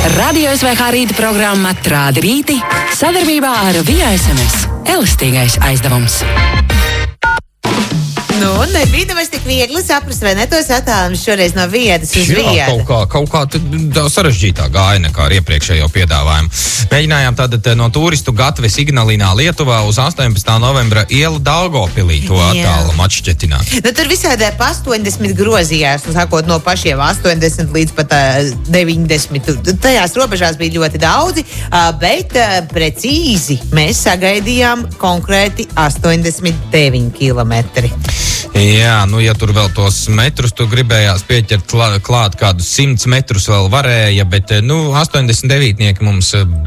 Radio SVH rīta programma Trādi rīti sadarbībā ar Via SMS. Elastīgais aizdevums. Nu, nebija nemaz tik viegli saprast, vai ne tos attālums šoreiz no vietas uz vietu. Kaut kā sarežģītāk gāja nekā ar iepriekšējo piedāvājumu. Mēģinājām tātad no turistu gatves Ignalinā, Lietuvā uz 18. novembra ielu Daugavpilī to attālumu atšķetināt. Nu, tur visādē pa 80 grozījās, sākot no pašiem 80 līdz pat 90. Tajās robežās bija ļoti daudzi, bet precīzi mēs sagaidījām konkrēti 89 kilometri. Jā, nu ja tur vēl tos metrus tu gribējās pieķert klāt kādus 100 metrus vēl varēja, bet 89 mums